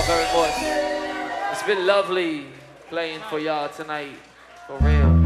very much. It's been lovely playing for y'all tonight, for real.